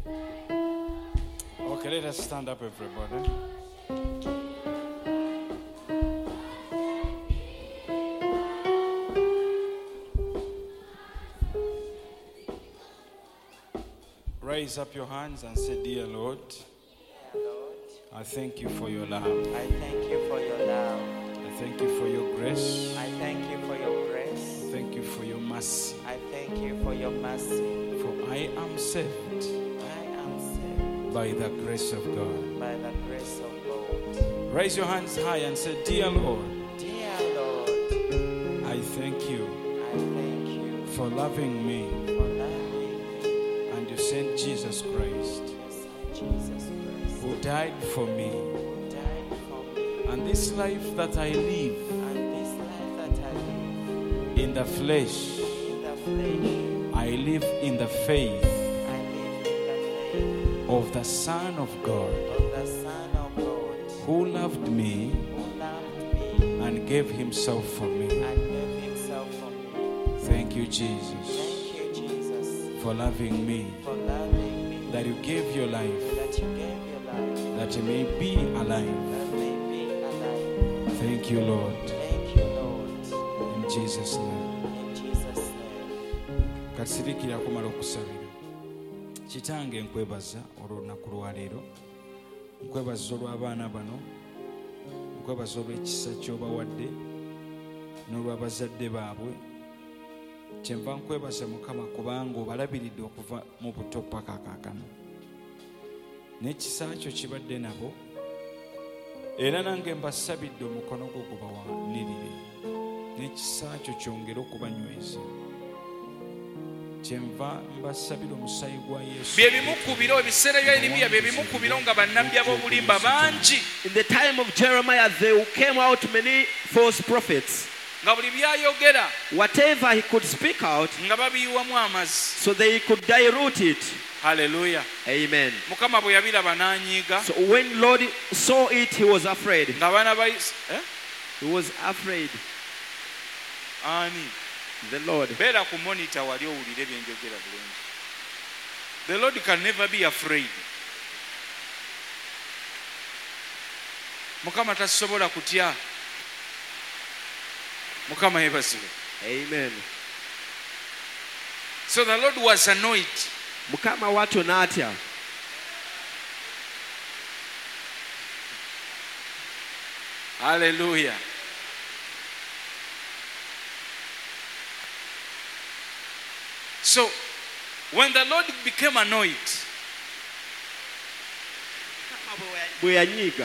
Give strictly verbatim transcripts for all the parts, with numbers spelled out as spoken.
Okay, let us stand up, everybody. Raise up your hands and say, Dear Lord, Dear Lord, I thank you for your love. I thank you for your love. I thank you for your grace. I thank you for your grace. I thank you for your mercy. I thank you for your mercy. For I am saved I am saved by the grace of God. by the grace of God. Raise your hands high and say, Dear Lord, Dear Lord, I thank you I thank you for loving me, for loving me. and you sent Jesus Christ, Your Son Jesus Christ, who died for me. who died for me. And this life that I live And this life that I live in the flesh, in the flesh, I live in the faith I live in the faith of the Son of God, of the Son of God, who loved me who loved me and gave himself for me. and gave himself for me. Thank you, Jesus, Thank you, Jesus, for loving me, for loving me, that you gave your life, that you gave your life, that you may be alive. that may be alive. Thank you, Lord, Thank you, Lord, in Jesus' name. in Jesus' name. Kasirikira kumala okusabira. Kitange nkwebaza olw'olunaku lwa leero, nkwebaza olw'abaana bano, nkwebaza olw'ekisa ky'obawadde n'olw'abazadde baabwe. Kyenva nkwebaza Mukama kubanga obalabiridde okuva mu buto paka kaakano. N'ekisa kyo kibadde nabo, era nange mbasabidde omukono gwo gubawanirire, n'ekisa kyo kyongere okubanyweza. Kyenva mbasabira omusaayi gwa Yesu. bye bimukubiro ebiseera bya Yeremiya bye bimukubiro nga bannabbi ab'obulimba bangi In the time of Jeremiah, there came out many false prophets. nga buli byayogera Whatever he could speak out, nga babiyiwamu amazzi. so they could dilute it. Haleluya. Amen. Mukama bwe yabiraba n'anyiiga So when Lord saw it, he was afraid. ng'abaana ba Is- eh? He was afraid. ani The Lord. beera ku monitor wali owulire bye njogera bulungi. The Lord can never be afraid. Mukama tasobola kutya. Mukama yeebazibwe. Amen. So the Lord was annoyed. Mukama watu natya. Hallelujah. So when the Lord became annoyed, Bwe yanyiiga,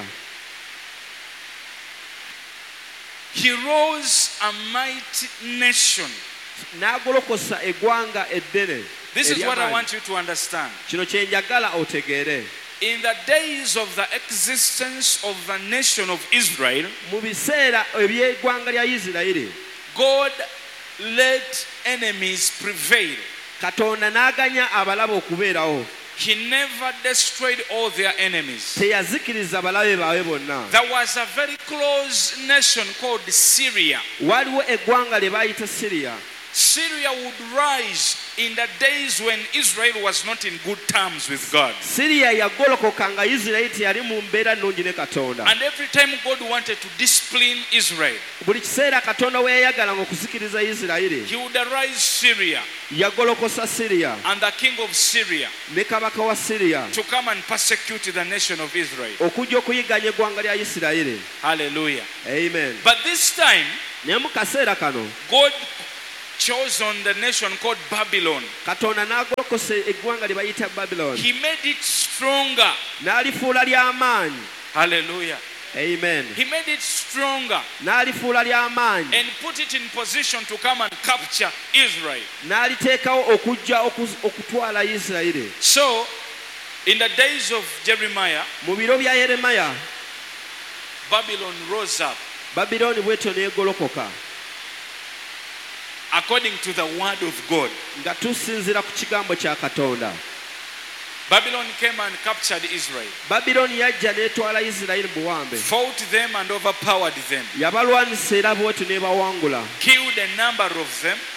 he rose a mighty nation. n'agolokosa eggwanga eddene. This is what I ery'amaanyi. want you to understand. Kino kye njagala otegeere. In the days of the existence of the nation of Israel, Mu biseera eby'eggwanga lya Isirayiri, God let enemies prevail. Katonda n'aganya abalabe okubeerawo. He never destroyed all their enemies. Teyazikiriza balabe baabwe bonna. There was a very close nation called Syria. Waliwo eggwanga lye baayita Siriya. Syria would rise in the days when Israel was not in good terms with God. Siriya yagolokoka nga Isirayiri teyali mu mbeera nnungi ne Katonda. And every time God wanted to discipline Israel, Buli kiseera Katonda we yayagalanga okuzikiriza Isirayiri, he would arise Syria yagolokosa Siriya and the king of Syria ne kabaka wa Siriya to come and persecute the nation of Israel. okujja okuyiganya eggwanga lya Isirayiri. Hallelujah. Amen. But this time, Naye mu kaseera kano God chose on the nation called Babylon. Katonda n'agolokosa eggwanga lye bayita Babylon. He made it stronger. N'alifuula ly'amaanyi. Hallelujah. Amen. He made it stronger N'alifuula ly'amaanyi. and put it in position to come and capture Israel. N'aliteekawo okujja okuz- okutwala Isirayiri. So, in the days of Jeremiah, Mu biro bya Yeremiya, Babylon rose up Babilooni bw'etyo n'egolokoka according to the word of God. nga tusinziira ku kigambo kya Katonda. Babylon came and captured Israel, Babilooni yajja n'etwala Isirayiri mu buwambe. fought them and overpowered them, Yabalwanisa era bw'etyo n'ebawangula. killed a number of them,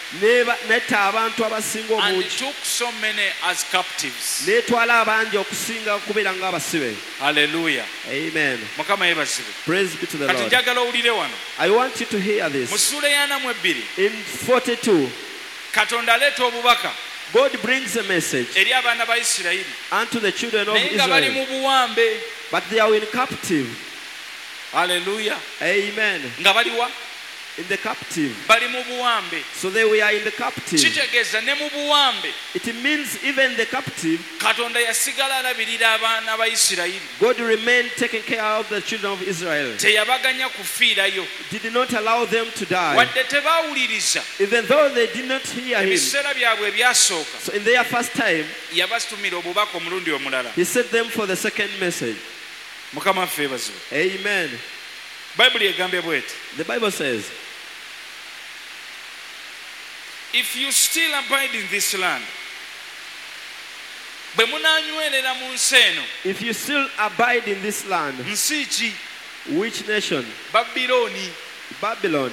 Neba- netta abantu abasinga and obungi took so many as captives. n'etwala abangi okusinga okubeera ng'abasibe. Hallelujah. Amen. Mukama yebazibwe. Praise be to the Kati Lord. njagala owulire wano. I want you to hear Mu this. ssuula y'ana mu ebbiri, In forty-two, Katonda aleeta obubaka God brings a message eri abaana ba Isirayiri. unto the children of Naye nga bali Israel, mu buwambe. but they are in captive. Hallelujah. Amen. Nga bali wa? In the captive. Bali mu buwambe. So they were in the captive. Kitegeeza ne mu buwambe It means even the captive, Katonda yasigala alabirira abaana ba Isirayiri. God remained taking care of the children of Israel. Teyabaganya kufiirayo. Did not allow them to die. Wadde tebaawuliriza Even though they did not hear him. ebiseera byabwe ebyasooka, So in their first time, yabatumira obubaka omulundi omulala. he sent them for the second message. Mukama waffe yeebazibwe. Amen. Bayibuli egambye bw'eti, The Bible says, if you still abide in this land, bwe munaanywerera mu nsi eno, if you still abide in this land, nsi ki? which nation? Babilooni. Babylon.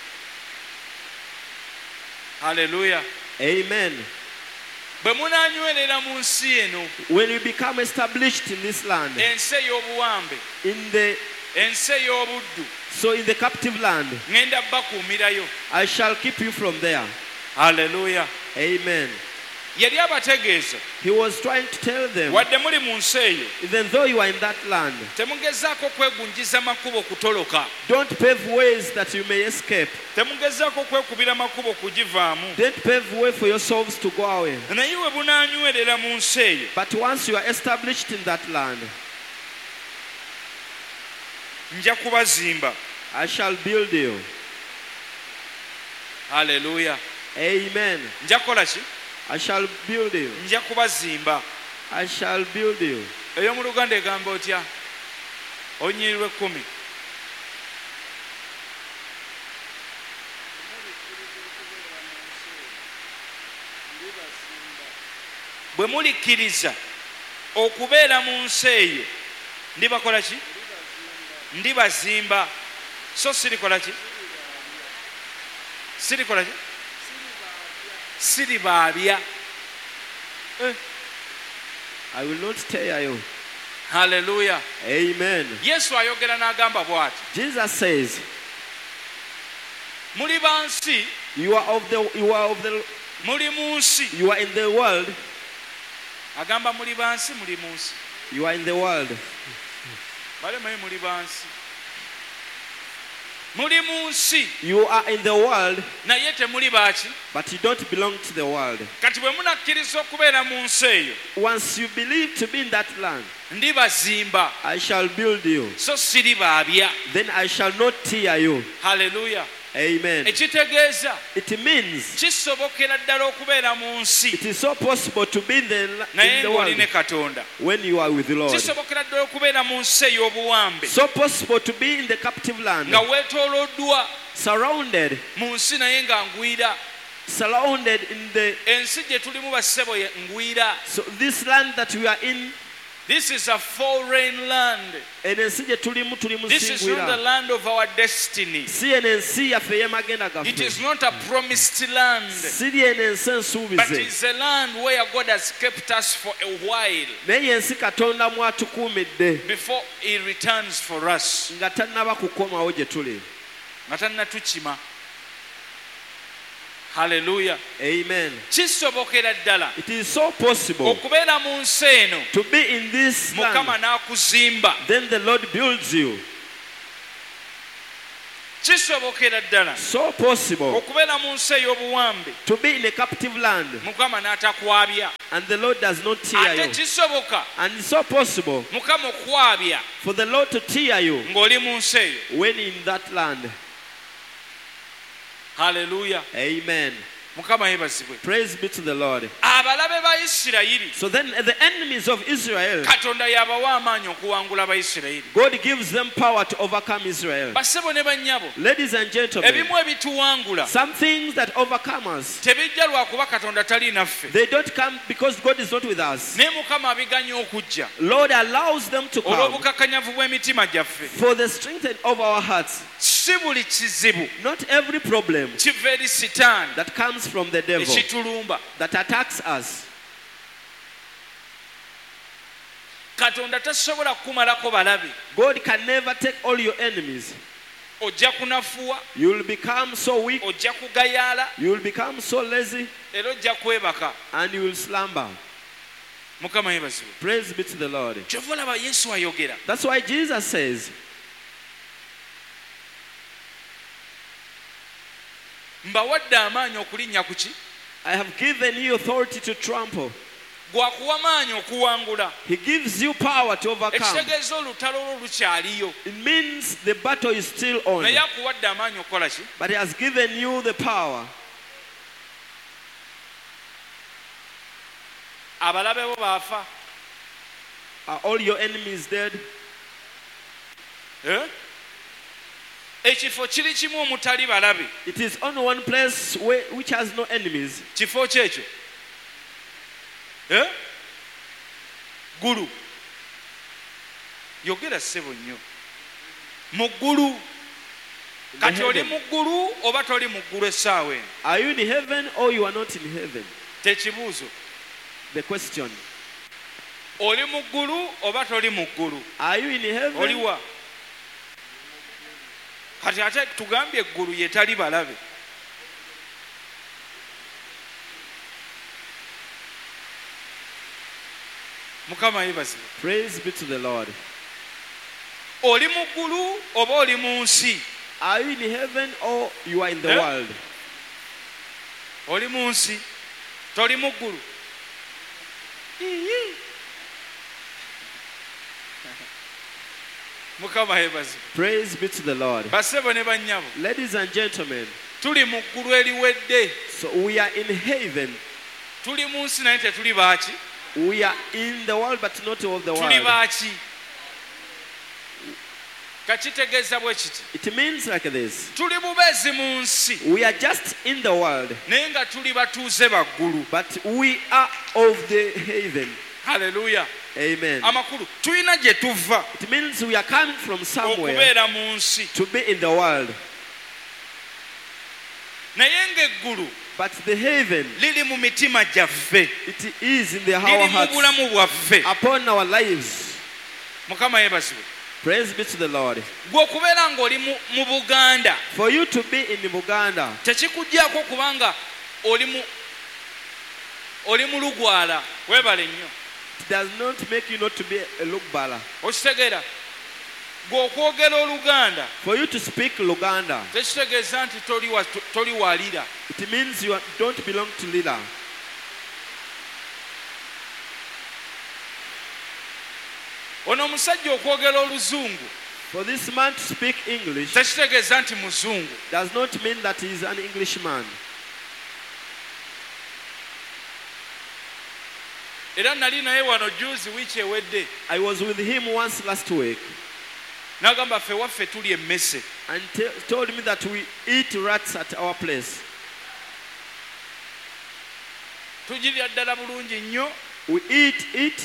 Haleluya. Amen. Bwe munaanywerera mu nsi eno, When you become established in this land, ensi ey'obuwambe, in the ensi ey'obuddu, so in the captive land, ŋŋenda bakuumirayo. I shall keep you from there. Haleluya. Amen. Yali abategeeza, He was trying to tell them, wadde muli mu nsi eyo, even though you are in that land, temugezaako kwegunjiza makubo kutoloka. don't pave ways that you may escape. Temugezaako kwekubira makubo kugivaamu. Don't pave way for yourselves to go away. Naye we bunaanywerera mu nsi eyo, But once you are established in that land, nja kubazimba. I shall build you. Haleluya. Amen. Nja kukola ki? I shall build you. Nja kubazimba. I shall build you. Ey'omu Luganda egamba otya? Olunyiriri lw'ekkumi. Bwe mulikkiriza okubeera mu nsi eyo, ndibakola ki? Ndibazimba. So sirikola ki? Sirikola ki? Siribaabya. Eh, I will not tear you. Haleluya. Amen. Yesu ayogera n'agamba bw'ati, Jesus says, muli ba nsi, you are of the you are of the muli mu nsi. you are in the world. Agamba muli ba nsi, muli mu nsi. You are in the world. Balemayo muli ba nsi. Muli mu nsi, You are in the world, naye temuli baaki. but you don't belong to the world. Kati bwe munakkiriza okubeera mu nsi eyo, Once you believe to be in that land, ndibazimba, I shall build you. so siribaabya. Then I shall not tear you. Haleluya. Amen. Ekitegeeza It means kisobokera ddala okubeera mu it nsi is so possible to be in the, naye in the ng'oli ne world Katonda. when you are with the Lord. Kisobokera ddala okubeera mu nsi ey'obuwambe So possible to be in the captive land, nga weetooloddwa surrounded, mu nsi naye nga ngwira. surrounded in the. Ensi gye tulimu bassebo ye ngwira. So this land that we are in, This is a foreign land. and ensi gye tulimu tulimu This is not the singwira. land of our destiny. Si eno ensi yaffe ey'amagenda It is gaffe. not a promised land, Si eno ensi but ensuubize. it's a land where God has kept us for a while Naye ensi Katonda mwatukuumidde before He returns for us. nga tannaba kukomawo gye tuli. Nga tannatukima. Hallelujah. Amen. Kisobokera ddala It is so possible okubeera mu nsi eno, to be in this Mukama land. n'akuzimba. Then the Lord builds you. Kisobokera ddala So possible okubeera mu nsi ey'obuwambe, to be in a captive land, Mukama n'atakwabya. and the Lord does not tear Ate you. kisoboka And it's so possible Mukama okwabya for the Lord to tear you ng'oli mu nsi eyo. when in that land. Haleluya. Amen. Mukama yeebazibwe. Praise be to the Lord. Abalabe ba Isirayiri, So then the enemies of Israel, Katonda yabawa amaanyi okuwangula Abayisirayiri. God gives them power to overcome Israel. Bassebo ne bannyabo, Ladies and gentlemen, ebimu ebituwangula some things that overcome us, tebijja lwakuba Katonda tali naffe, they don't come because God is not with us. naye Mukama abiganya okujja Lord allows them to come olw'obukakkanyavu bw'emitima gyaffe. for the strength of our hearts. si buli kizibu Not every problem kiva eri sitaani that comes from the devil ekitulumba. that attacks us. Katonda tasobola kukumalako balabe. God can never take all your enemies. Ojja kunafuwa, You will become so weak, ojja kugayaala, you will become so lazy, era ojja kwebaka. and you will slumber. Mukama yeebazibwe. Praise be to the Lord. Kyova olaba Yesu ayogera. That's why Jesus says, Mbawadde amaanyi okulinnya ku ki? I have given you authority to trample. Gwakuwa maanyi okuwangula. He gives you power to overcome. Ekitegeeza olutalo olwo lukyaliyo. It means the battle is still on. Naye akuwadde amaanyi okukola ki? But he has given you the power. Abalabe bo baafa. Are all your enemies dead? Eh? Ekifo kiri kimu omutali balabe. It is only one place where, which has no enemies. Kifo kyekyo. Eh? Gulu. Yogera ssebo nnyo. Mu ggulu. Kati oli mu ggulu oba toli mu ggulu essaawa eno? Are you in heaven or you are not in heaven? Tekibuuzo. The question. Oli mu ggulu oba toli mu ggulu? Are you in heaven? Oliwa? Kati ate tugambye eggulu yetali balabe. Mukama yeebazibwe. Praise be to the Lord. Oli mu ggulu oba oli mu nsi? Are you in heaven or you are in the Eh? world? Oli mu nsi, toli mu ggulu. Mukama yeebazibwe. Praise be to the Lord. Bassebo ne bannyabo, Ladies and gentlemen, tuli mu ggulu eriwedde. so we are in heaven. Tuli mu nsi naye tetuli baaki? We are in the world but not of the Tuli world. baaki? Kakitegeeza bwe kiti. It means like this. Tuli bubeezi mu nsi We are just in the world, naye nga tuli batuuze baggulu. but we are of the heaven. Haleluya. Amen. Amakulu tulina gye tuva It means we are coming from somewhere okubeera mu nsi, to be in the world. naye ng'eggulu But the heaven, liri mu mitima gyaffe, it is in the our liri mu hearts, bulamu bwaffe. upon our lives. Mukama yeebazibwe. Praise be to the Lord. Gwe okubeera ng'oli mu mu Buganda For you to be in Buganda, tekikugyako kubanga oli mu oli mu Lugwala. Weebale nnyo. it does not make you not to be a Lugbala. Okitegeera? Gwe okwogera Oluganda For you to speak Luganda, tekitegeeza nti toli wa- toli walira. it means you are, don't belong to Lila. Ono omusajja okwogera Oluzungu For this man to speak English tekitegeeza nti Muzungu. does not mean that he is an Englishman. Era nali naye wano juzi wiiki ewedde I was with him once last week n'agamba ffe waffe tuli emmese. and t- told me that we eat rats at our place. Tugirya ddala bulungi nnyo. We eat it,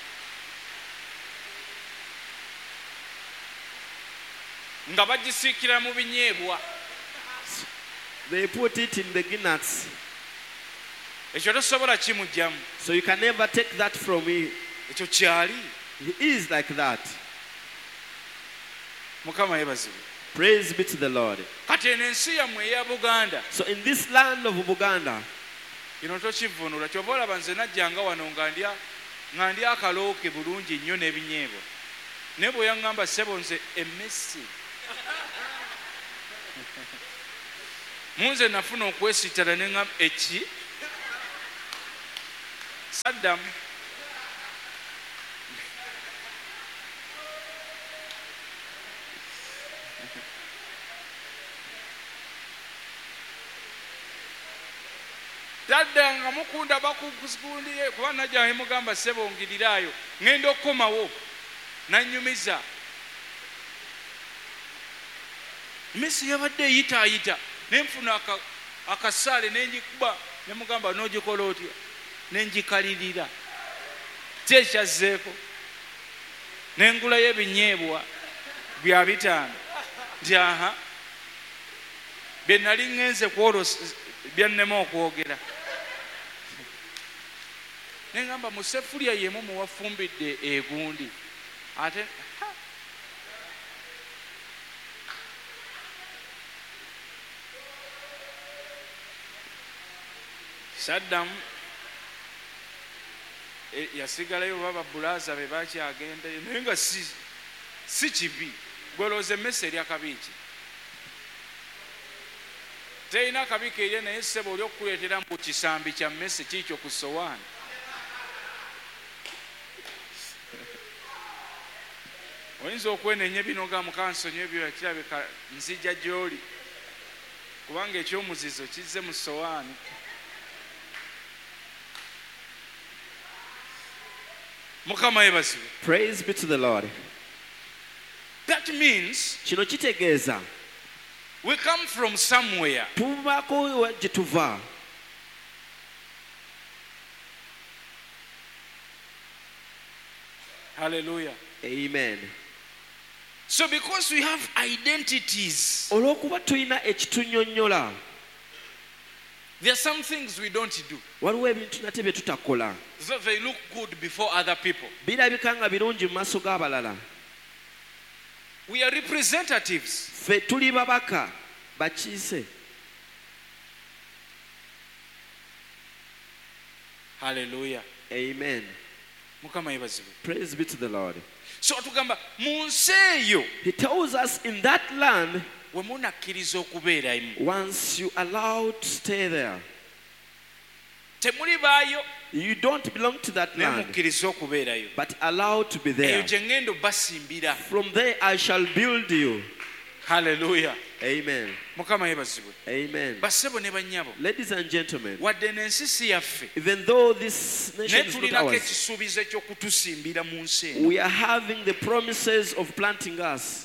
Nga bagisiikira mu binyeebwa. they put it in the guinness. Ekyo tosobola kimugyamu. So you can never take that from me. Ekyo kyali. He is like that. Mukama yeebazibwe. Praise be to the Lord. Kati eno ensi yammwe eya Buganda So in this land of Buganda, kino tokivvuunula. Kyova olaba nze najjanga wano nga ndya nga ndya akalooke bulungi nnyo n'ebinyeebwa. Naye bwe yaŋŋamba ssebo nze emmesi. Munze nafuna okwesittala ne ŋŋamba eki? Saddamu. Tadda nga mukunda bakukusikundiye kuba najja ne mugamba ssebo ngirirayo ŋŋenda okukomawo nannyumiza. Messi yabadde eyitaayita ne nfuna aka- akasaale ne ngikuba ne mugamba n'ogikola otya ne ngikalirira ki ekyazzeeko ne ngulayo ebinyeebwa bya bitaano nti aha bye nali ŋŋenze kwolosa byannema okwogera ne ŋŋamba mu sefulya yemu muwafumbidde egundi ate ha! Saddamu e- yasigalayo baba bulaza be bakyagendayo naye nga si si kibi gwelooza emmese erya kabiiki terina akabiiki erye naye ssebo oli okukuleetera mu kisambi kya mmese kiikyo ku sowaani oyinza okwenenya ebinoga mukansonyi ebyo kirabika nzija gy'oli kubanga ekyomuzizo kizze mu sowaani. Mukama yebazibwe. Praise be to the Lord. That means Kino kitegeeza we come from somewhere. tuvako gye tuva. Hallelujah. Amen. So because we have identities, Olw'okuba tulina ekitunyonnyola, there are some things we don't do. waliwo ebintu nate bye tutakola. So they look good before other people. Birabika nga birungi mu maaso g'abalala. We are representatives. Ffe tuli babaka bakiise. Hallelujah. Amen. Mukama yebazibwe. Praise be to the Lord. So tugamba mu nsi eyo He tells us in that land, we munakkiriza okubeeramu once you allow to stay there, temulibaayo you don't belong to that naye land, mukkiriza okubeerayo. but allow to be Eyo there. gye ŋŋenda obbasimbira. From there I shall build you. Hallelujah. Amen. Mukama yebazibwe. Amen. Bassebo ne bannyabo Ladies and gentlemen, wadde n'ensi si yaffe even though this nation naye is not tulinako ours, ekisuubizo eky'okutusimbira mu nsi eno. we are having the promises of planting us.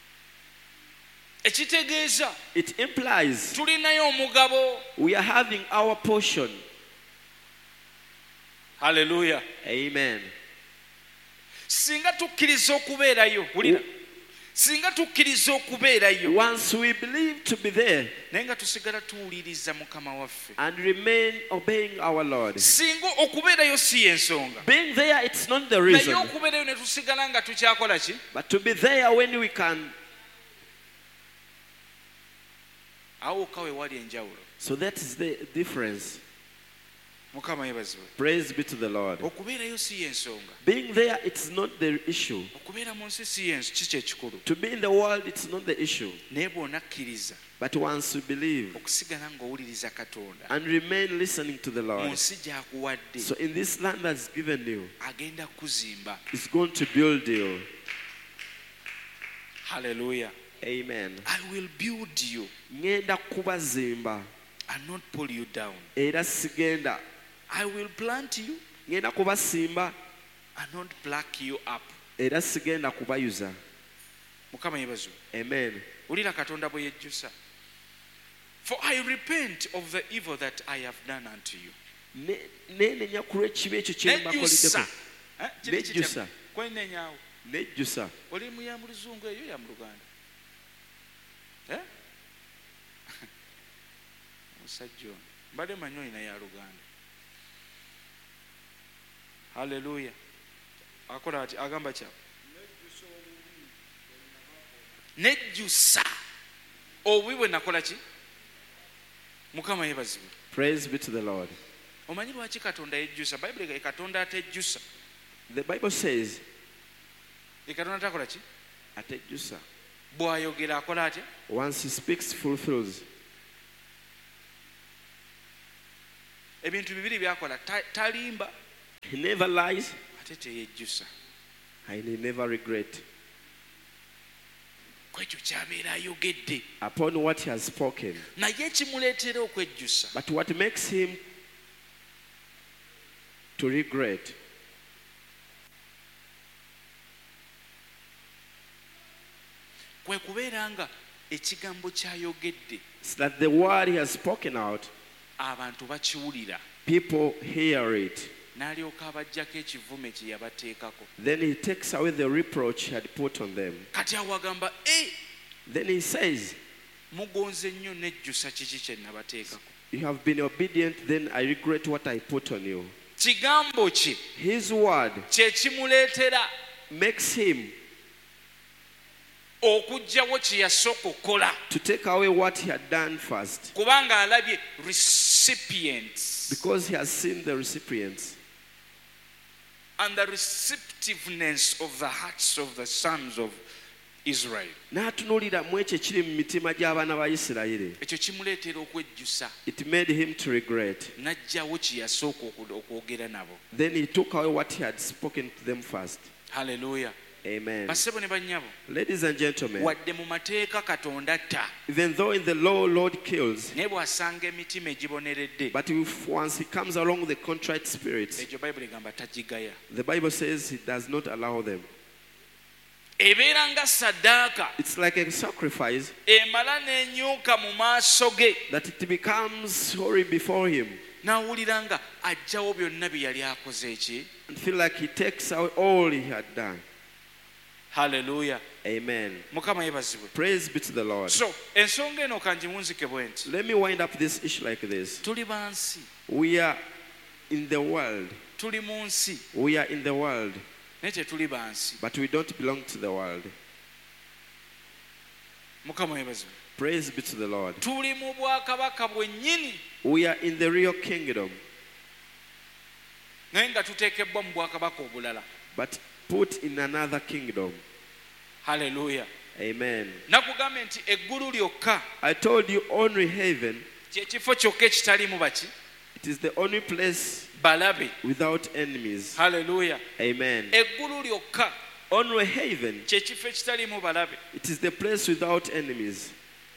Ekitegeeza It implies tulinayo omugabo. we are having our portion. Hallelujah. Amen. Singa tukkiriza okubeerayo wulira singa tukkiriza okubeerayo Once we believe to be there naye nga tusigala tuwuliriza mukama waffe, and remain obeying our Lord, singa okubeerayo si y'ensonga being there, it's not the naye reason, okubeerayo ne tusigala nga tukyakola ki, but to be there when we can. awo wokka we wali enjawulo. So that is the difference. Mukama yebazibwe. Praise be to the Lord. Okubeerayo si y'ensonga, Being there, it's not the issue. okubeera mu nsi si y'ensi kiki ekikulu, To be in the world, it's not the issue. naye bw'onakkiriza But once you believe okusigala ng'owuliriza Katonda and remain listening to the mu Lord, nsi gy'akuwadde so in this land that's given you, agenda kuzimba. it's going to build you. Hallelujah. Amen. I will build you Ngenda kubazimba and not pull you down. era sigenda. I will plant you Ngenda kubasimba and not pluck you up. era sigenda kubayuza. Mukama yebazibwe. Amen. Wulira Katonda bwe yejjusa. For I repent of the evil that I have done unto you. Ne- Neenenya ku lw'ekibi ekyo kye Nejjusa. mbakoleddeko. Eh, kiri kitya? Nejjusa. Kwenenyaawo. Nejjusa. Oli mu ya mu Luzungu eyo ya mu Luganda? Eh? Musajja ono. Mbadde manyi olina ya Luganda. Hallelujah. Akola ati agamba kya. Nejjusa. Obubi bwe nakola ki? Mukama yebazibwe. Praise be to the Lord. Omanyi lwaki Katonda yejjusa? Bayibuli ye Katonda atejjusa. The Bible says, Ye Katonda takola ki? atejjusa. Bw'ayogera akola atya? Once he speaks, fulfills. Ebintu bibiri byakola. Ta- Talimba He never lies ate teyejjusa. and he never regrets Kwekyo ky'abeera ayogedde. upon what he has spoken. Naye ekimuleetera okwejjusa But what makes him to regret kwe kubeera nga ekigambo ky'ayogedde is that the word he has spoken out, abantu bakiwulira, people hear it. n'alyoka abaggyako ekivume kye yabateekako. Then he takes away the reproach he had put on them. Kati awo agamba e Then he says, mugonze nnyo nejjusa kiki kye nabateekako. You have been obedient, then I regret what I put on you. Kigambo kye His word kye kimuleetera makes him okuggyawo kye yasooka okukola to take away what he had done first, kubanga alabye recipients because he has seen the recipients and the receptiveness of the hearts of the sons of Israel. n'atunuulira mu ekyo ekiri mu mitima gy'abaana ba Isirayiri. Ekyo kimuleetera okwejjusa It made him to regret. n'aggyawo kye yasooka oku- okwogera nabo. Then he took away what he had spoken to them first. Haleluya. Amen. Bassebo ne bannyabo, Ladies and gentlemen, wadde mu mateeka Katonda atta, even though in the law Lord kills, naye bw'asanga emitima egiboneredde, but if once he comes along with the contrite spirits, ekyo Bayibuli egamba tagigaya. the Bible says he does not allow them. Ebeera nga ssaddaaka It's like a sacrifice emala n'enyuka mu maaso ge, that it becomes holy before him n'awulira nga aggyawo byonna bye yali akoze eki. and feel like he takes out all he had done. Haleluya. Amen. Mukama yebazibwe. Praise be to the Lord. So ensonga eno kangimunzike bwe nti, Let me wind up this issue like this. tuli bansi, We are in the world. tuli mu nsi We are in the world, naye tetuli bansi. but we don't belong to the world. Mukama yebazibwe. Praise be to the Lord. Tuli mu bwakabaka bwennyini We are in the real kingdom, naye nga tuteekebbwa mu bwakabaka obulala. but put in another kingdom. Haleluya. Amen. Nakugambye nti eggulu lyokka I told you only heaven, kye kifo kyokka ekitalimu baki it is the only place balabe. without enemies. Haleluya. Amen. Eggulu lyokka Only heaven, kye kifo ekitalimu balabe. it is the place without enemies.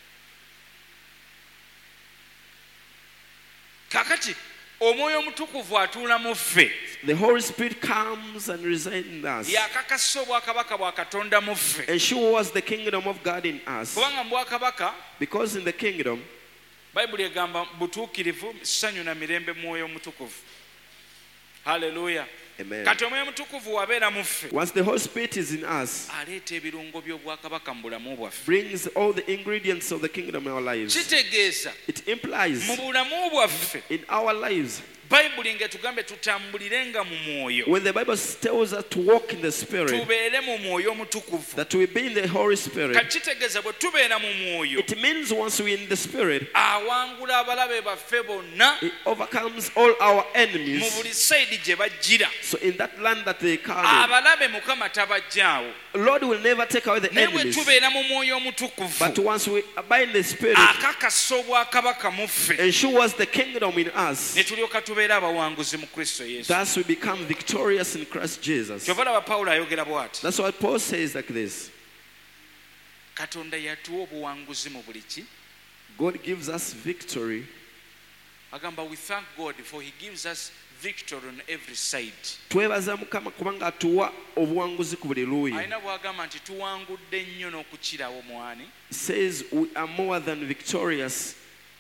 Kakati omwoyo omutukuvu atuula mu ffe, The Holy Spirit comes and resides in us, yakakasa obwakabaka bwa Katonda mu ffe. ensures the kingdom of God in us. Kubanga mu bwakabaka Because in the kingdom, Bayibuli egamba butuukirivu, ssanyu na mirembe mwoyo omutukuvu. Haleluya. amen. Kati omwoyo omutukuvu wabeera mu ffe, Once the Holy Spirit is in us, aleeta ebirungo by'obwakabaka mu bulamu bwaffe. brings all the ingredients of the kingdom in our lives. Kitegeeza It implies mu bulamu bwaffe in our lives, Bayibuli ng'etugambye tutambulirenga mu mwoyo, when the Bible tells us to walk in the Spirit, tubeere mu mwoyo omutukuvu. that we be in the Holy Spirit, Kati kitegeeza bwe tubeera mu mwoyo, it means once we're in the Spirit, awangula abalabe baffe bonna it overcomes all our mu enemies. buli sayidi gye bajjira. So in that land that they come Abalabe Mukama tabajjaawo. in, Lord will never take away the Naye bwe enemies. tubeera mu mwoyo omutukuvu, But once we abide in the Spirit, akakasa obwakabaka mu ffe, ensures the kingdom in us. ne tulyoka tubeera abawanguzi mu Kristo Yesu. Thus we become victorious in Christ Jesus. Kyova laba Pawulo ayogera bw'ati, That's what Paul says like this. Katonda yatuwa obuwanguzi mu buli ki. God gives us victory. Agamba we thank God for he gives us victory on every side. Twebaza Mukama kubanga atuwa obuwanguzi ku buli luuyi. Alina bw'agamba nti tuwangudde nnyo n'okukirawo mwani. It says we are more than victorious.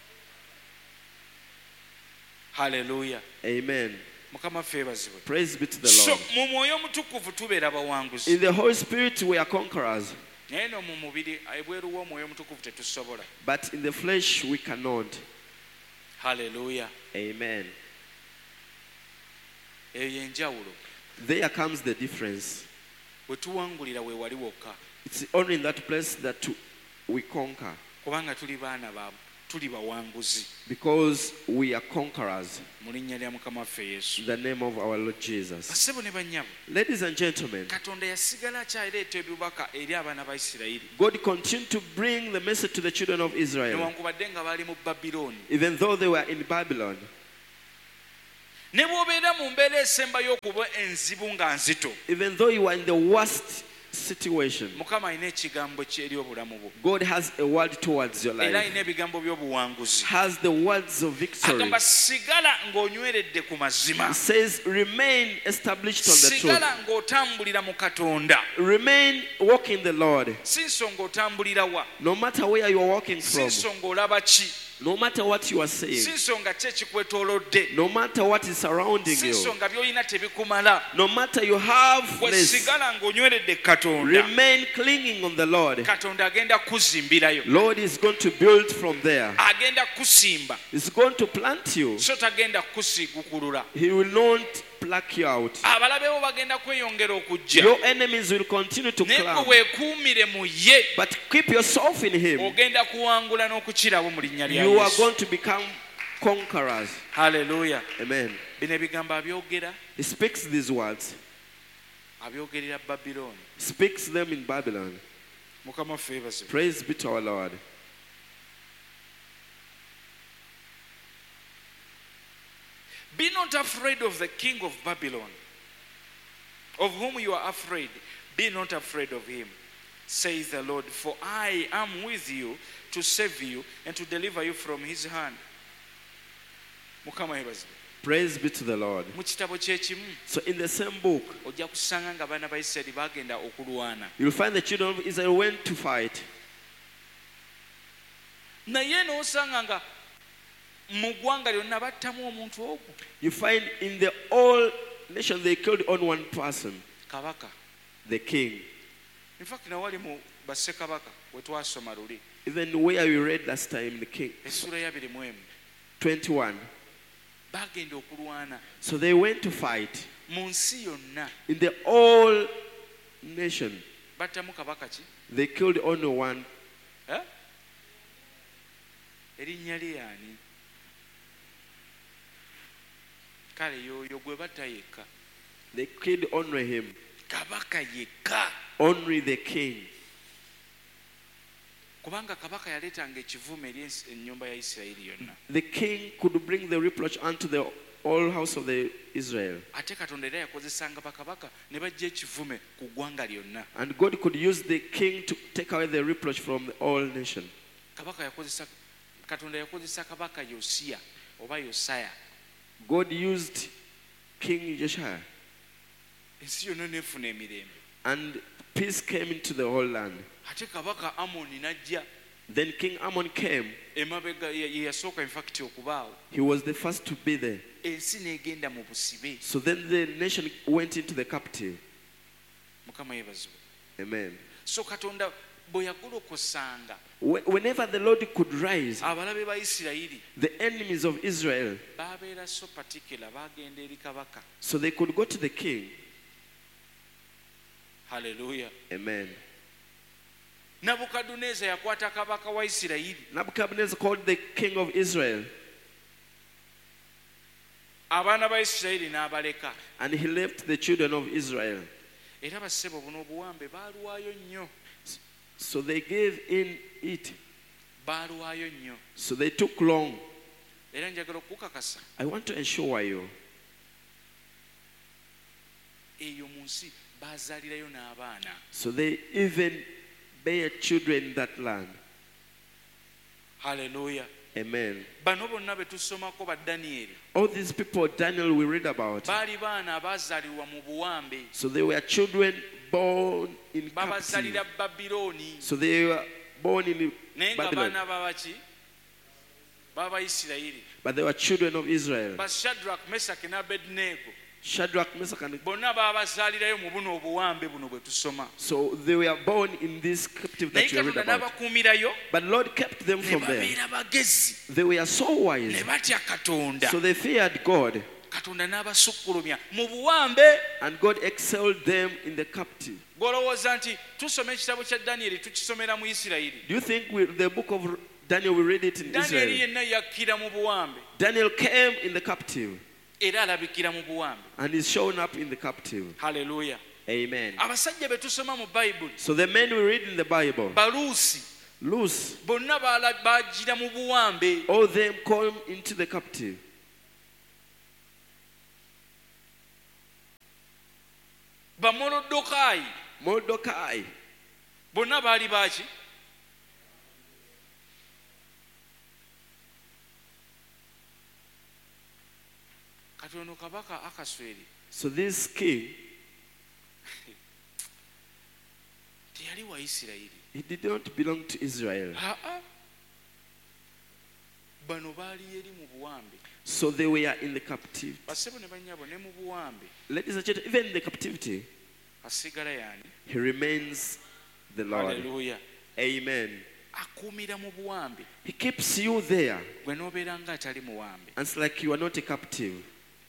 Haleluya. Amen. Mukama ffe ebazibwe. Praise be to the So Lord. mu mwoyo omutukuvu tubeera bawanguzi. In the Holy Spirit we are conquerors, Naye no mu mubiri ebweru w'omwoyo omutukuvu tetusobola. but in the flesh we cannot. Haleluya. Amen. Eyo y'enjawulo. There comes the difference. Bwe tuwangulira we wali wokka. It's only in that place that we conquer, Kubanga tuli baana ba tuli bawanguzi. because we are conquerors. Mu linnya lya Mukama waffe Yesu. In the name of our Lord Jesus. Bassebo ne bannyabo, Ladies and gentlemen, Katonda yasigala akyaleeta ebibaka eri abaana ba Isirayiri. God continued to bring the message to the children of Israel, Newankubadde nga bali mu Babilooni. even though they were in Babylon. Ne bw'obeera mu mbeera esembayo okuba enzibu nga nzito, Even though you are in the worst situation, Mukama alina ekigambo kye eri obulamu bwo. God has a word towards your Era life. alina ebigambo by'obuwanguzi. Has the words of victory. Agamba sigala ng'onyweredde ku mazima. It says, remain established on the truth. Sigala ng'otambulira mu Katonda. Remain walking the Lord. Si nsonga otambulira wa. No matter where you are walking Si from. nsonga olaba ki. No matter what you are si saying, nsonga ki ekikwetoolodde, no matter what is surrounding si you, nsonga by'olina tebikumala, no matter you have gwe less, sigala ng'onyweredde katonda. remain clinging on the Lord. Katonda agenda kuzimbirayo, Lord is going to build from there. agenda kusimba, He's going to plant you. so tagenda kusiigukulula. He will not pluck you out. Abalabe bo bagenda kweyongera okujja, Your enemies will continue to naye climb. gwe weekuumire mu ye, But keep yourself in Him. ogenda kuwangula n'okukirawo mu linnya lya You are Yesu. going to become conquerors. Haleluya. Amen. Bino ebigambo abyogera, He speaks these words. abyogerera Babilooni. Speaks them in Babylon. Mukama waffe yeebazibwe. Praise be to our Lord. Be not afraid of the king of Babylon, of whom you are afraid. Be not afraid of him, says the Lord, for I am with you to save you and to deliver you from his hand. Mukama yeebazibwe. Praise be to the Lord. Mu kitabo kyekimu So in the same book, ojja kusanga nga abaana ba Isirayiri bagenda okulwana, you'll find the children of Israel went to fight. naye n'osanga nga mu ggwanga lyonna battamu omuntu ogwo, You find in the whole nation they killed on one person, kabaka. the king. In fact nawali mu bassekabaka we twasoma luli Even where we read last time, the king, essula ya abiri mu emu, twenty-one. bagenda okulwana So they went to fight mu nsi yonna, in the whole nation. battamu kabaka ki? They killed only one. Eh? Erinnya lye ani? Kale yoyo gwe batta yekka, They killed only him, kabaka yekka. only the king. Kubanga kabaka yaleetanga ekivume eri ensi- ennyumba ya Isirayiri yonna. The king could bring the reproach unto the whole house of the Israel. Ate Katonda era yakozesanga bakabaka ne bajja ekivume ku ggwanga lyonna. And God could use the king to take away the reproach from the whole nation. Kabaka yakozesa Katonda yakozesa kabaka Yosiya oba Yosaya. God used King Josiah, Ensi yonna n'efuna emirembe. and peace came into the whole land. Ate kabaka Amoni n'ajja Then King Ammon came. emabega ye ye yasooka in fact okubaawo. He was the first to be there. Ensi n'egenda mu busibe. So then the nation went into the captive. Mukama yeebazibwe. Amen. So Katonda bwe yagolokosanga Wh- Whenever the Lord could rise, abalabe ba Isirayiri the enemies of Israel, baabeera so particular, baagenda eri kabaka. so they could go to the king. Haleluya. Amen. Nabukadduneeza yakwata kabaka wa Isirayiri, Nebuchadnezzar called the king of Israel, abaana ba Isirayiri n'abaleka. and he left the children of Israel. Era bassebo buno obuwambe baaluwaayo nnyo, So they gave in it. baaluwaayo nnyo. So they took long. Era njagala okukakasa I want to assure you, eyo mu nsi baazaalirayo n'abaana. so they even bear children in that land. Haleluya. Amen. Bano bonna be tusomako ba Danyeri All these people Daniel we read about, baali baana abaazaalirwa mu buwambe, so they were children born in captivity. babazaalira Babilooni, So they were born in naye nga Babylon, baana babaki baba Isirayiri, but they were children of Israel. ba Shadrach, Mesaki ne Abednego, Shadrach, Meshach, and bonna baabazaalirayo mu buno obuwambe buno bwe tusoma. so they were born in this captive Naye that you read Katonda about. n'abakuumirayo But Lord kept them ne from there. babeera bagezi, They were so ne wise, batya Katonda. so they feared God, Katonda n'abasukkulumya mu buwambe. and God excelled them in the captive. Gw'olowooza nti tusoma ekitabo kya Danyeri tukisomera mu Isirayiri. Do you think we, the book of Daniel, we read it in Danyeri Israel? yenna yakkira mu buwambe Daniel came in the captive era alabikira mu buwambe. and is shown up in the captive. Haleluya. Amen. Abasajja be tusoma mu Bayibuli, So the men we read in the Bible, Baluusi, loose, bonna baala- baagira mu buwambe. all them come into the captive. Bamolodokaayi Mordecai, bonna baali baaki? Kati ono kabaka Akasweri so this king, teyali wa Isirayiri. he did not belong to Israel. Aa. bano baali eri mu buwambe So they were in the captivity. basebo ne bannyabo ne mu buwambe Ladies and gentlemen, even in the captivity, asigala yaani he remains the Lord. haleluya Amen. akuumira mu buwambe He keeps you there. gwe n'obeera nga atali muwambe And it's like you are not a captive.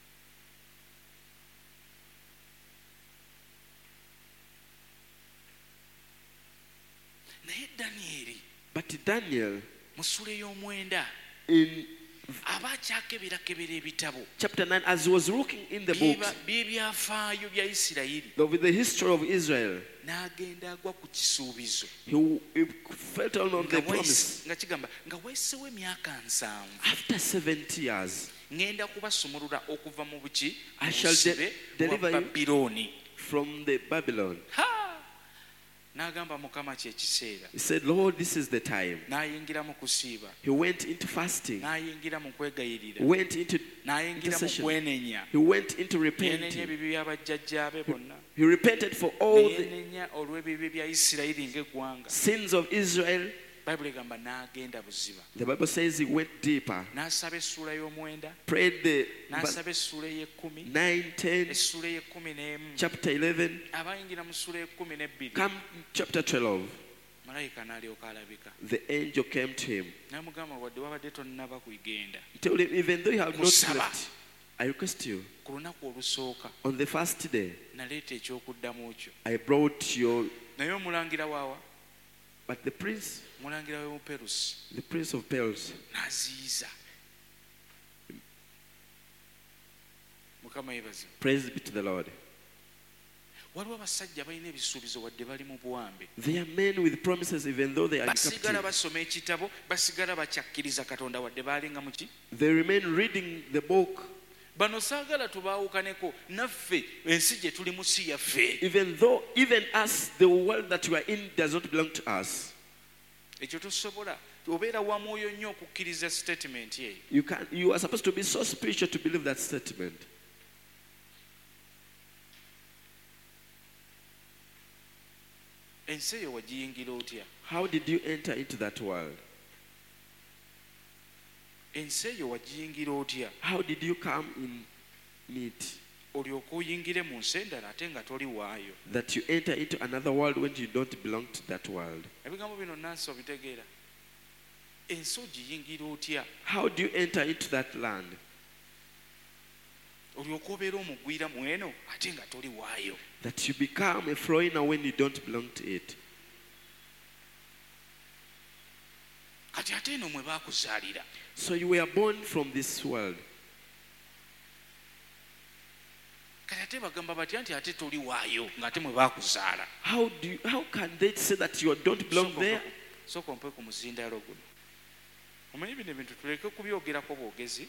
naye danyeri But Daniel, mu ssula ey'omwenda in aba akyakeberakebera ebitabo chapter nine, as he was looking in the books by'ebyafaayo bya isirayiri of the history of Israel, n'agenda agwa ku kisuubizo he, he felt on nga the wayise- promise. nga kigamba nga weesewo emyaka nsanvu After seventy years, ŋŋenda kubasumulula okuva mu buki I shall de- busibe deliver bwa you. babirooni from the Babylon, Ha! n'agamba mukama kye kiseera he said, Lord, this is the time. n'ayingira mu kusiiba He went into fasting, n'ayingira mu kwegayirira went into n'ayingira mu intercession. kwenenya He went into yenenya repenting. ebibi bya bajjajjaabe bonna He repented for all the neyenenya olw'ebibi bya isirayiri ng'eggwanga sins of Israel. bayibuli egamba n'agenda buziba The Bible says he went deeper, n'asaba essuula y'omwenda prayed the n'asaba essuula ey'ekkumi nine, ten, essuula ey'ekkumi n'emu chapter eleven, abayingira mu ssuula y'ekkumi n'ebbiri come chapter twelve. malayika n'alyoka alabika The angel came to him. n'amugamba wadde wabadde tonnaba kugenda He told him, even though you have not Kusaba. left, I request you, ku lunaku olusooka on the first day, naleeta ekyokuddamu kyo I brought your, naye omulangira waawa but the prince, omulangira w'omuperusi the prince of Perils, n'aziyiza mukama yebazimu praise be to the Lord. waliwo abasajja balina ebisuubizo wadde bali mu buwambe They are men with promises, even though they are in basigala captivity. basoma ekitabo basigala bakyakkiriza katonda wadde baalinga muki They remain reading the book, bano saagala tubaawukaneko naffe ensi gye tuli mu si yaffe even though, even us, the world that we are in does not belong to us. ekyo tosobola obeera wa mwoyo nnyo okukkiriza statement eyo You can, you are supposed to be so spiritual to believe that statement. ensi eyo wagiyingira otya How did you enter into that world? ensi eyo wagiyingira otya How did you come in it? olyoka oyingire mu nsi endala ate nga toli waayo That you enter into another world when you don't belong to that world. ebigambo bino nansi obitegeera ensi ogiyingira otya How do you enter into that land? olyoka obeera omugwira mu eno ate nga toli waayo That you become a foreigner when you don't belong to it. kati ate eno mwe baakuzaalira So you were born from this world. kati ate bagamba batya nti ate toli waayo ng'ate mwe baakuzaala How do you, how can they say that you don't belong there? sooka ompe ku muzindaalo guno omanyi bino ebintu tuleke kubyogerako bwogezi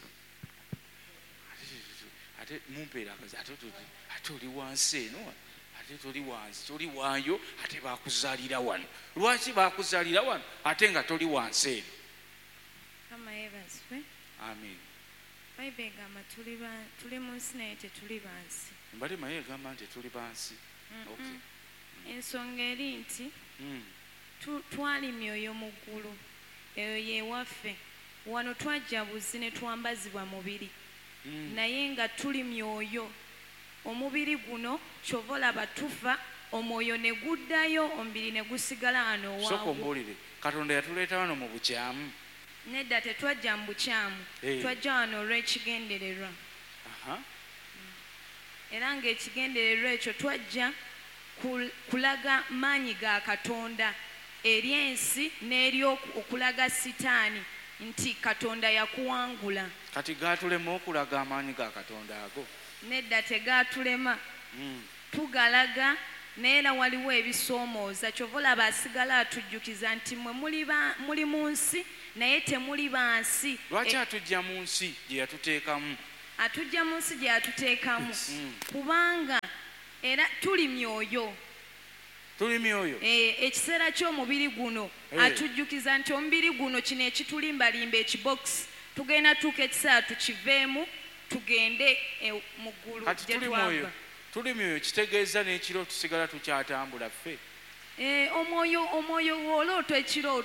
ate mumpeera akazi ate tuli- ate oli wansi eno ate toli wansi toli waayo ate baakuzaalira wano lwaki baakuzaalira wano ate nga toli wansi eno Kama yebazwe amin bayibuli egamba tuli ba- tuli mu nsi naye tetuli bansi mbale maye egamba nti tuli bansi Okay. ensonga eri nti Mm. tu- twali myoyo mu ggulu eyo yewaffe wano twajja buzi ne twambazibwa mubiri Mm. naye nga tuli myoyo omubiri guno kyova olaba tufa omwoyo ne guddayo omubiri ne gusigala wano sooka waagwo ombuulire katonda yatuleeta wano mu bukyamu nedda tetwajja mu bukyamu Hey. twajja wano olw'ekigendererwa Aha. era ng'ekigendererwa ekyo twajja kul- kulaga maanyi ga katonda eri ensi n'eri oku- okulaga sitaani nti katonda yakuwangula kati gaatulema okulaga amaanyi ga katonda ago nedda tegaatulema Mm. tugalaga naye era waliwo ebisoomooza kyova olaba asigala atujjukiza nti mwe muli ba- muli mu nsi naye temuli bansi lwaki E- atujja mu nsi gye yatuteekamu atujja mu nsi gye yatuteekamu Mm. kubanga era tuli myoyo tuli myoyo Eh, ekiseera ky'omubiri guno Eh. atujjukiza nti omubiri guno kino ekitulimbalimba ekibokisi tugenda tuuka ekiseera tukiveemu tugende eh, mu ggulu kati gye tuli mwoyo twava tuli myoyo kitegeeza n'ekiro tusigala tukyatambula ffe Eh, omwoyo omwoyo w'olooto ekirooto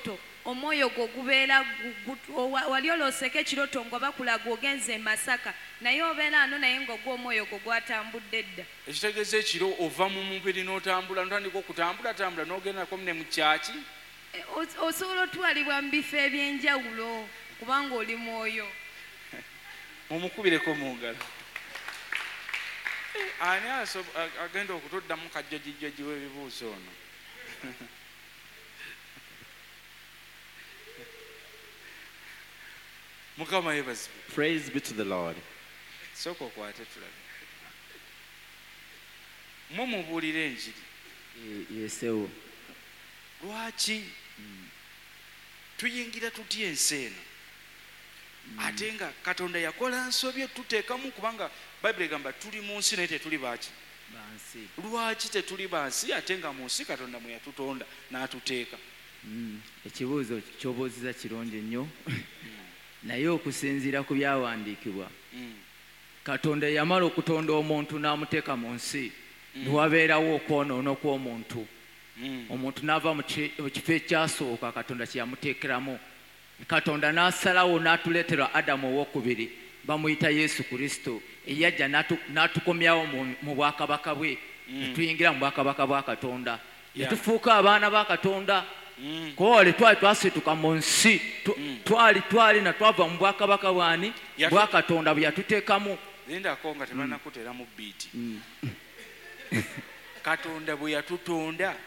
omwoyo gwo gubeera gu- gu- owa- wali oloseka ekiroto nga bakulaga ogenze e Masaka naye obeera ano naye nga gwo omwoyo gwo gwatambudde dda. ekitegeeza ekiro ova mu mubiri n'otambula notandika okutambula tambula n'ogendako ne mu kyaki E, os- osobola otwalibwa mu bifo ebyenjawulo kubanga oli mwoyo. mumukubireko mu ngalo. Ani aso- a- agenda okutuddamu kajjajijjaji w'ebibuuzo ono? Mukama yeebazibwe. Praise be to the Lord. Sooka okwate tulabe. Mwe mubuulira enjiri. Ye- Yesewo. Lwaki tuyingira tutya ensi eno ate nga Katonda yakola nsobye tuteekamu kubanga Bayibuli egamba tuli mu nsi naye tetuli baaki. Bansi. Lwaki tetuli bansi ate nga mu nsi Katonda mwe yatutonda n'atuteeka? Mm. Ekibuuzo ky'obuuziza kirungi nnyo naye okusinziira ku byawandiikibwa Mm. Katonda yamala okutonda omuntu n'amuteeka mu nsi newabeerawo okwonoona okw'omuntu. Mm. Omuntu n'ava mu ki- mu kifo ekyasooka Katonda kye yamuteekeramu. Katonda n'asalawo n'atuleetera Adamu owookubiri bamuyita Yesu Kristo eyajja n'atu- n'atukomyawo mu- mu bwakabaka bwe ne tuyingira mu bwakabaka bwa Katonda ne Yeah. tufuuka abaana ba Katonda. Mm. Kole twali twasituka mu nsi tu- twali twali na twava mu bwakabaka bwani Yatu- bwa Katonda bwe yatuteekamu. Lindako nga tebannakuteramu biiti. Katonda bwe yatutonda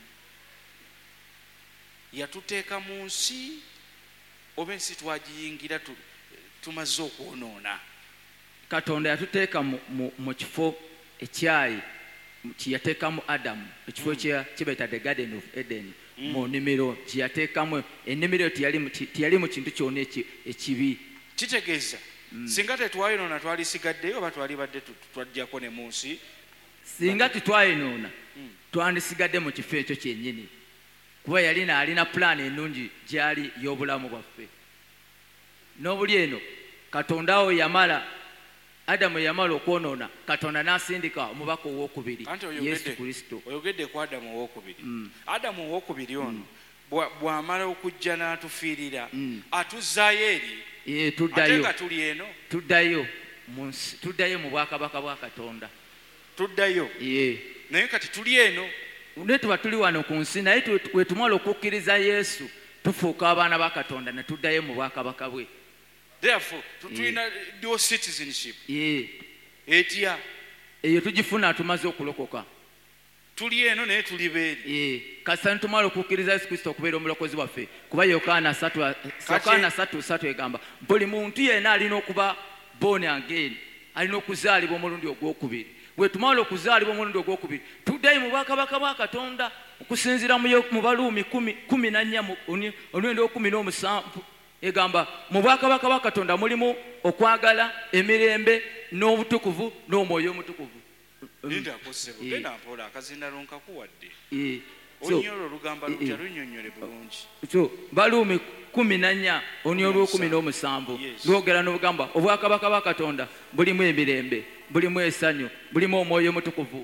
yatuteeka mu nsi oba ensi twagiyingira tu- tumaze okwonoona. Katonda yatuteeka mu- mu- mu kifo ekyayi kye yateekamu Adamu ekifo kye kye bayita the Garden of Eden mu nnimiro kye yateekamu ennimiro eyo teyali mu ki- teyali mu kintu kyonna eki- ekibi. Kitegeeza singa tetwayonoona twalisigaddeyo oba twali badde tu- twajjako ne mu nsi. Singa tetwayinoona twandisigadde mu kifo ekyo kyennyini kuba yali naalina pulaani ennungi gyali y'obulamu bwaffe. N'obuli eno Katonda awo yamala Adamu yamala okwonoona Katonda n'asindika omubaka owookubiri Anti Yesu oyogedde Kristo. oyogedde ku Adamu owookubiri. Adamu owookubiri ono bwa- bw'amala okujja n'atufiirira atuzzaayo eri Eh, ate tuddayo nga tuli eno tuddayo mu nsi- tuddayo mu bwakabaka bwa Katonda. tuddayo Ye. naye kati tuli eno. Ne tuba tuli wano ku nsi naye tu- bwe tumala okukkiriza Yesu tufuuka abaana ba Katonda ne tuddayo mu bwakabaka bwe. Therefore tu- tulina dual citizenship. Ye. Etya Eyo tugifuna tumaze okulokoka. tuli eno naye tuli beeri. Ye. Kasita tumala okukkiriza Yesu Kristo okubeera omulokozi waffe kuba Yokaana satu Yokaana satu satu egamba buli muntu yenna alina okuba born again alina okuzaalibwa omulundi ogwokubiri. Bwe tumala okuzaalibwa omulundi ogwokubiri tuddayo mu bwakabaka bwa Katonda okusinziira mu Yo- mu Baluumi kumi kumi na nnya mu- oni- omulundi okumi n'omusanvu egamba mu bwakabaka bwa Katonda mulimu okwagala emirembe n'obutukuvu n'omwoyo omutukuvu. Linda akosebo Eh. genda mpola akazindalo nkakuwadde. Eh, so- Onnyo olwo olugamba Eh, lutya eh. lunnyonnyole bulungi. so Baluumi kumi na nnya oni olwokumi n'omusanvu Yes. lwogera n'obugamba obwakabaka bwa Katonda bulimu emirembe bulimu essanyu bulimu omwoyo omutukuvu.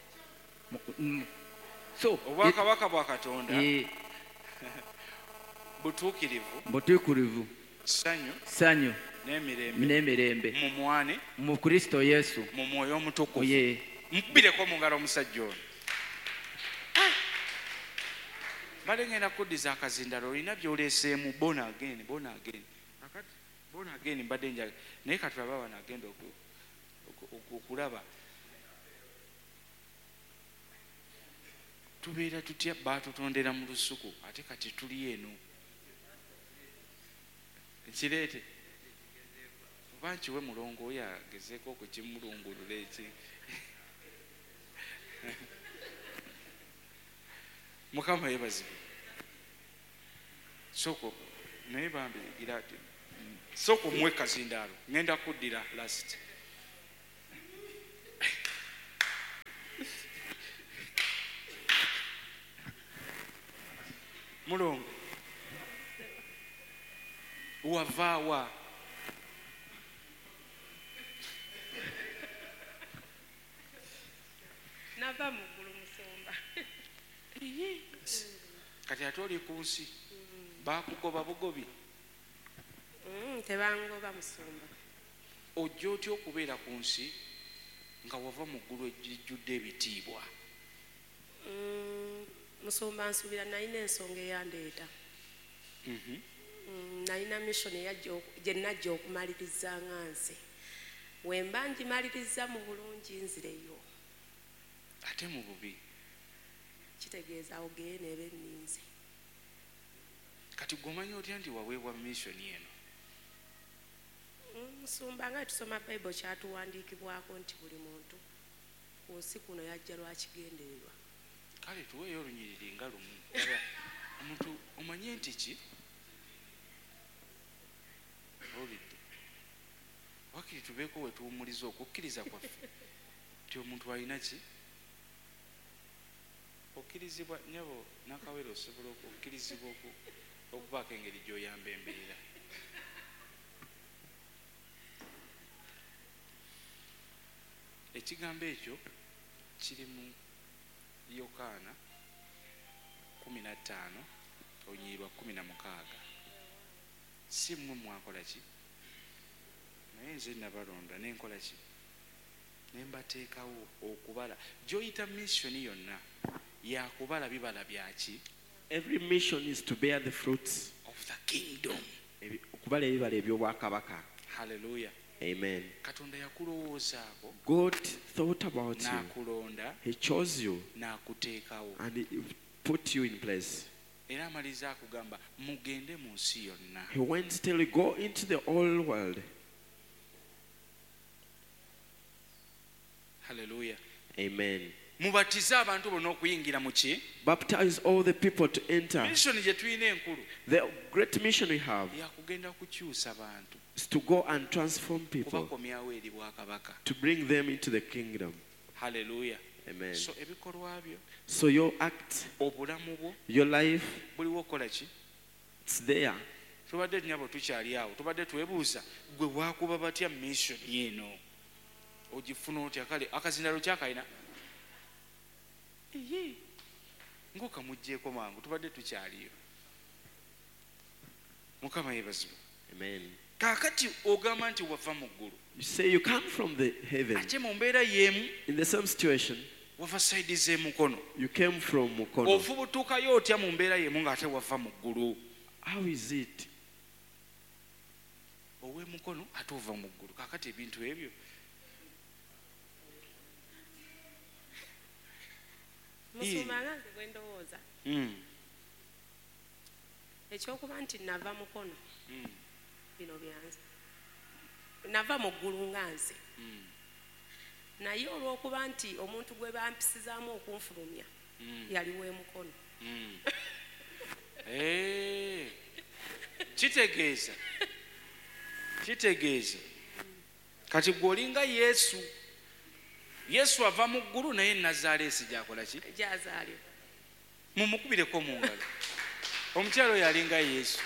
Mm. So Obwakabaka bwa Katonda eh, butuukirivu, butuukirivu ssanyu ssanyu n'emirembe n'emirembe mu mwane mu Kristo Yesu. mu mwoyo omutukuvu. Ye. Mukubireko mu ngalo omusajja ono. Mbadde ngenda kuddiza akazindalo olina by'oleeseemu born again born again. Akati born again mbadde njaga naye katulaba wano agenda oku- oku- oku- okulaba. Tubeera tutya baatutondera mu lusuku ate kati tuli eno. Kireete oba nkiwe mulongo oyo agezeeko okukimulungulula eki. Mukama yeebazibwe. Soko naye bambigira ati soko muwe kazindaalo ngenda kuddira last. Mulongo wavaawa nava muggulu musomba kati ate oli ku nsi bakugoba bugobi Mm, tebangoba musumba. ojja otya okubeera ku nsi nga wava mu ggulu ejjudde ebitiibwa? Mm, musumba nsubira nalina ensonga eyandeeta. Mhm. Mm, nalina mission eyajja oku- gye najja okumaliriza nga nze. Wemba ngimaliriza mu bulungi nzireyo. ate mu bubi. Kitegeeza ogeye neeba enninze. kati gomanya otya nti waweebwa missioni eno? Mm, musumba nga tusoma Bible kyatuwandiikibwako nti buli muntu ku nsi kuno yajja lwakigendererwa. kale tuweeyo olunyiriri nga lumu. Laba, omuntu omanye nti ki olidde wakiri tubeeko we tuwumuliza okukkiriza kwaffe nti omuntu alina ki okkirizibwa nyabo nakawere osobola okukkirizibwa oku- okubaako engeri gy'oyamba embeera. ekigambo ekyo kiri mu yokaana kumi na ttaano olunyiriri kumi na mukaaga. si mmwe mwakola ki naye nze nabalonda nenkola ki nembateekawo okubala gy'oyita missioni yonna yakubala bibala byaki Every mission is to bear the fruits. of the kingdom. Ebi- okubala ebibala eby'obwakabaka. Hallelujah. Amen. katonda yakulowoozaako God thought about you. n'akulonda He chose you n'akuteekawo and he put you in place. era amaliza akugamba mugende mu nsi yonna. He went till you go into the whole world. Hallelujah. Amen. mubatize abantu bonna okuyingira mu ki Baptize all the people to enter. missioni gye tulina enkulu The great mission we have yakugenda kukyusa bantu is to go and transform people, kubakomyawo eri bwakabaka. to bring them into the kingdom. Hallelujah. Amen. so ebikolwa byo So your act, obulamu bwo your life, buliwo okukola ki it's there. tubadde tunyabo tukyali awo tubadde twebuuza gwe bwakuba batya missioni eno ogifuna otya kale akazindalo kyakalina Ehe. ng'okamugjeeko mangu tubadde tukyaliyo. mukama yeebazibwa. Amen. kaakati ogamba nti wava mu ggulu You say you come from the heaven. ate mu mbeera y'emu In the same situation, wava sayidi z'emukono you came from Mukono. ofubutuukayo otya mu mbeera y'emu ng'ate wava mu ggulu How is it? ow'emukono ate ova mu ggulu kaakati ebintu ebyo Musumba nga nze bwe ndowooza Mm, ekyokuba nti nava mukono mm, bino byanze. Nava mu ggulu nga nze. mm, Naye olw'okuba nti omuntu gwe bampisizaamu okunfulumya mm, yali w'emukono. mm. Eh, kitegeeza kitegeeza kati gwe olinga yesu yesu ava mu ggulu naye nazaaleesi gyakola ki Gyazaalibwa. mumukubireko mu ngalo omukyalo oyo alinga yesu.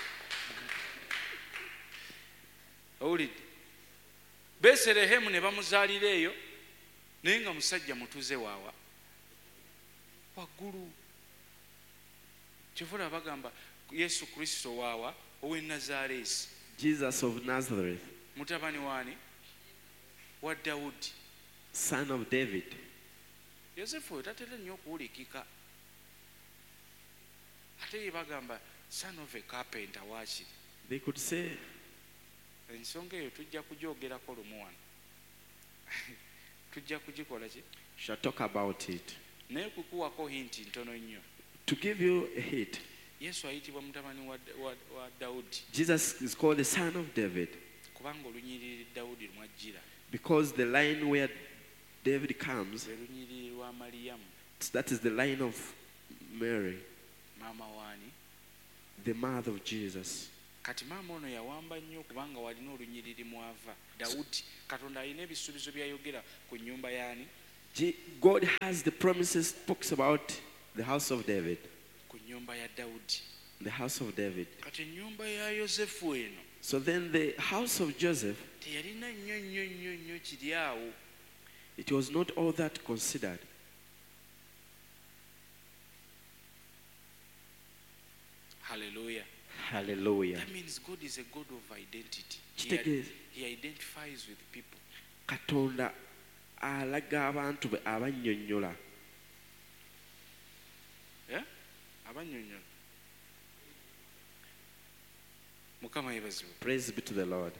owulidde beserehemu ne bamuzaalira eyo naye nga musajja mutuze waawa waggulu. kyovula bagamba yesu kristo waawa ow'e nazaaleesi Jesus of Nazareth, mutabani waani wa dawudi. son of David. yosefu oyo tatera nnyo okuwulikika ate ye bagamba son of a carpenter waakiri. They could say, ensonga eyo tujja kugyogerako lumu wano tujja kugikola ki shall talk about it. naye kukuwako hinti ntono nnyo. To give you a hint, yesu ayitibwa mutabani wa, wa, wa dawudi Jesus is called the son of David kubanga olunyiriri dawudi mwajjira because the line where David comes, lwe lunyiriri lwa maliyamu that is the line of Mary, maama waani. the mother of Jesus. kati maama ono yawamba nnyo kubanga walina olunyiriri mwava dawudi. katonda alina ebisuubizo byayogera ku nnyumba yaani Je- God has the promises, talks about the house of David, ku nnyumba ya dawudi. the house of David. kati ennyumba ya yosefu eno So then the house of Joseph, teyalina nnyo nnyo nnyo nnyo kiri awo. it was not all that considered. Hallelujah. Hallelujah. That means God is a God of identity. He, Kitegeeza. he identifies with people. Katonda alaga abantu be abannyonnyola. Yeah? Abannyonnyola. Mukama yeebazibwe. Praise be to the Lord.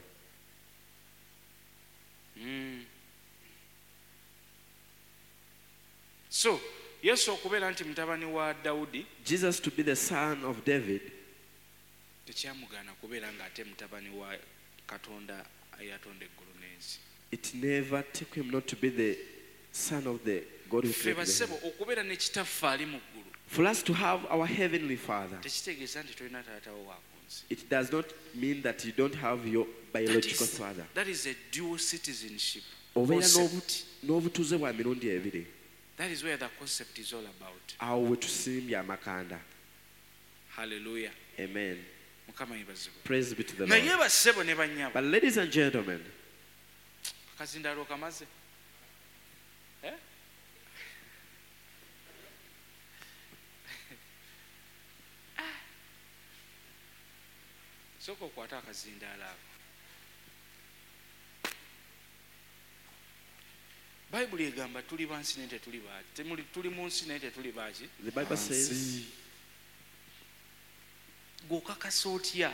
Mm. So, Yesu okubeera nti mutabani wa Dawudi Jesus to be the son of David, tekyamugaana kubeera ng'ate mutabani wa Katonda eyatonda eggulu n'ensi. it never took him not to be the son of the God who Ffe created the basebo heaven. okubeera ne kitaffe ali mu ggulu For us to have our heavenly Father, tekitegeeza nti tolina taatawo wa ku nsi. it does not mean that you don't have your That biological is, father. that is a dual citizenship Obeera concept. n'obu- n'obutuuze bwa mirundi ebiri. That is where the concept is all about. Awo we tusimbye amakanda. Hallelujah. Amen. Mukama yeebazibwe. Praise be to the Naye Lord. bassebo ne bannyabo. But ladies and gentlemen, Akazindaalo kamaze. Eh? Sooka okwata akazindaalo ako. Bayibuli egamba tuli bansi naye tetuli baaki. Temuli tuli mu nsi naye tetuli baaki. the Bible says, Gw'okakasa otya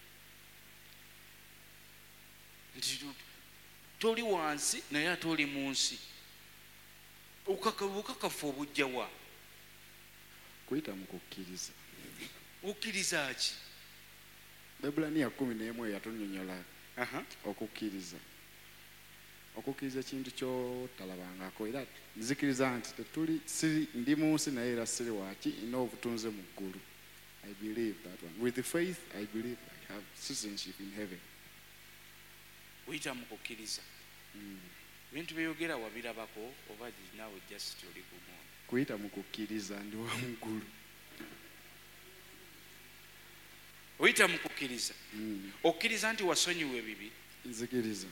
nti tu- toli wansi naye ate oli mu nsi. Okaka- obukakafu obujja wa? kuyita mu kukkiriza. Okkiriza ki? Ebulaniya kumi n'emu yatunnyonnyola Aha. okukkiriza. Okukkiriza ekintu ky'otalabangako era nzikiriza nti tetuli siri ndi mu nsi naye era siri waaki nina obutunze mu ggulu. I believe that one. With the faith, I believe I have citizenship in heaven. Oyita mu kukkiriza. Ebintu byeyogera wabirabako oba naawe just oli gumu. Kuyita mu kukkiriza ndi wa mu ggulu. Oyita mu kukkiriza. Mm. Okkiriza nti wasonyiwa ebibi. Nzikiriza.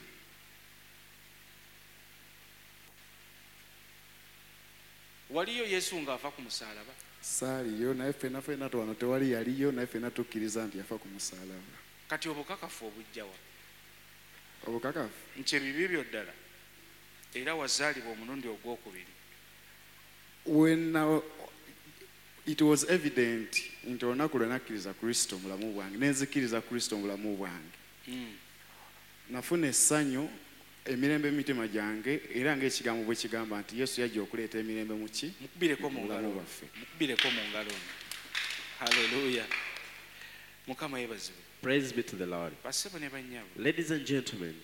Waliyo Yesu ng'ava ku musaalaba. Saaliyo naye ffenna ffenna wano tewali yaliyo naye ffenna tukkiriza nti yafa ku musaalaba. Kati obukakafu obujja wa? Obukakafu Nti ebibi byo ddala era wazaalibwa omulundi ogwokubiri. when uh, it was evident nti olunaku lwe nakkiriza Kristo mu bulamu bwange nenzikiriza Kristo mu bulamu bwange Mm. nafuna essanyu emirembe mu mitima gyange era ng'ekigambo bwe kigamba nti Yesu yajja okuleeta emirembe mu ki Mukubireko mu ngalo bulamu baffe. bwaffe. Mukubireko mu ngalo. Hallelujah. Mukama yeebazibwe. praise be to the Lord. Bassebo ne bannyabo. Ladies and gentlemen,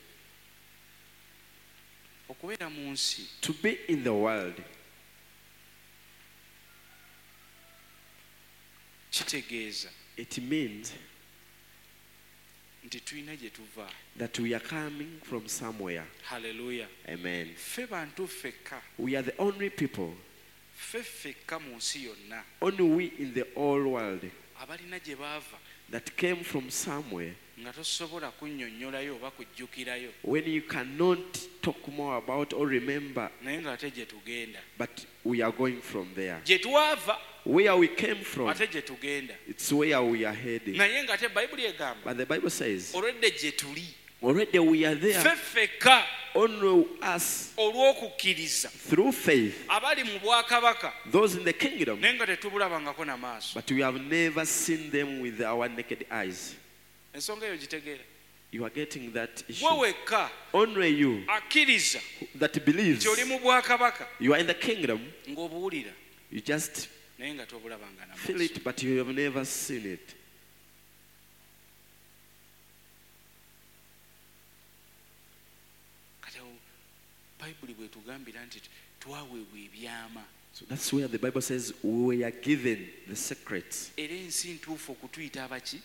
Okubeera mu nsi to be in the world kitegeeza it means nti tulina gye tuva. that we are coming from somewhere. Hallelujah. Amen. Ffe bantu ffekka. We are the only people, Ffe ffekka mu nsi yonna only we in the whole world abalina gye baava that came from somewhere nga tosobola kunnyonnyolayo oba kujjukirayo when you cannot talk more about or remember, naye ng'ate gye tugenda. but we are going from there. Gye twava Where we came from, ate gye tugenda. it's where we are heading. Naye ng'ate Bayibuli egamba But the Bible says, olwedde gye tuli already we are there, ffe ffekka only us olw'okukkiriza through faith, abali mu bwakabaka those in the kingdom, naye nga tetubulabangako na maaso. but we have never seen them with our naked eyes. Ensonga eyo gitegeera. You are getting that issue. Gwe wekka Only you akkiriza that believes nti oli mu bwakabaka you are in the kingdom, ng'obuwulira you just naye nga tobulabanga na feel maaso. it, but you have never seen it. Kati awo Bayibuli bw'etugambira nti twaweebwa ebyama So that's where the Bible says we are given the secrets. era ensi ntuufu okutuyita abaki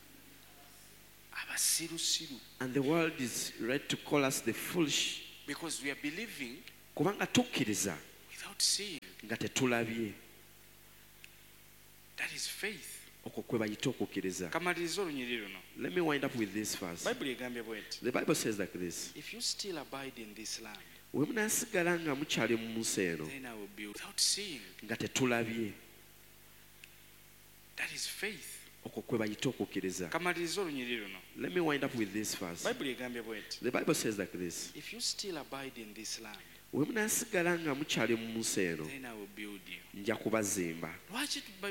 abasirusiru And the world is ready to call us the foolish. because we are believing Kubanga tukkiriza without seeing. nga tetulabye. That is faith. Okwo kwe bayita okukkiriza. Kamaliriza olunyiri luno. Let me wind up with this verse. Bayibuli egambye bwe nti The Bible says like this. if you still abide in this land Bwe munaasigala nga mukyali mu nsi eno then I will be without seeing. nga tetulabye. That is faith. okwo kwe bayita okukkiriza. kamaliriza olunyiri luno. Let me wind up with this verse. bayibuli egambye bweti, The Bible says like this. if you still abide in this land, Bwe munaasigala nga mukyali mu nsi eno, then I will build you. nja kubazimba. Lwaki